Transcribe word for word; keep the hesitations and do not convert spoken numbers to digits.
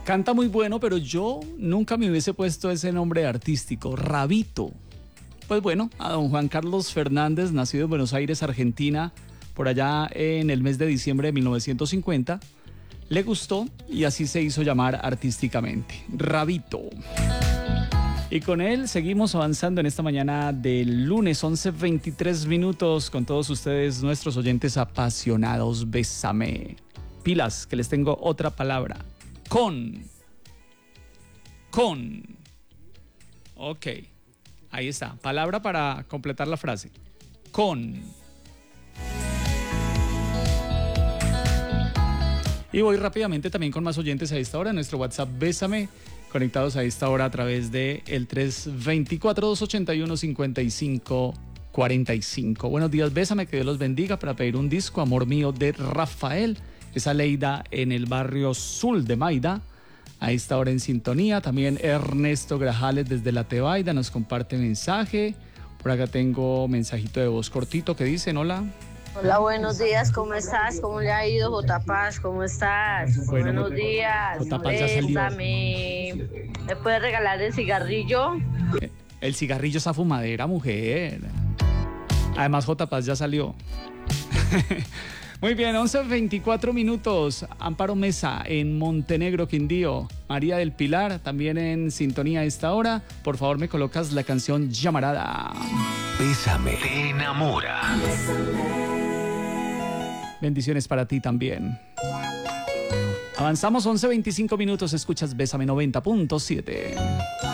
Canta muy bueno, pero yo nunca me hubiese puesto ese nombre artístico, Rabito. Pues bueno, a don Juan Carlos Fernández, nacido en Buenos Aires, Argentina, por allá en el mes de diciembre de mil novecientos cincuenta, le gustó y así se hizo llamar artísticamente, Rabito. Y con él seguimos avanzando en esta mañana del lunes, once veintitrés minutos, con todos ustedes, nuestros oyentes apasionados. Bésame. Pilas, que les tengo otra palabra. Con. Con. Ok. Ahí está. Palabra para completar la frase. Con. Y voy rápidamente también con más oyentes a esta hora. Nuestro WhatsApp Bésame, conectados a esta hora a través de el tres dos cuatro, dos ocho uno, cinco cinco cuatro cinco. Buenos días, Bésame, que Dios los bendiga, para pedir un disco, Amor Mío, de Rafael. Esa Leida en el barrio Sul de Maida, a esta hora en sintonía. También Ernesto Grajales desde La Tebaida nos comparte mensaje. Por acá tengo mensajito de voz cortito que dicen: hola. Hola, buenos días, ¿cómo estás? ¿Cómo le ha ido, J. Paz? ¿Cómo estás? Bueno, buenos días. J. Paz ya salió. Bésame. ¿Me puedes regalar el cigarrillo? El cigarrillo, esa fumadera, mujer. Además, J. Paz ya salió. Muy bien, once veinticuatro minutos. Amparo Mesa en Montenegro, Quindío. María del Pilar también en sintonía a esta hora. Por favor, me colocas la canción Llamarada. Bésame, te enamora. Bendiciones para ti también. Avanzamos once veinticinco minutos. Escuchas Bésame noventa punto siete.